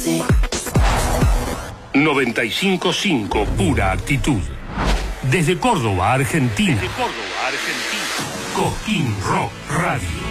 95.5 Pura Actitud. Desde Córdoba, Argentina. Cosquín Rock Radio.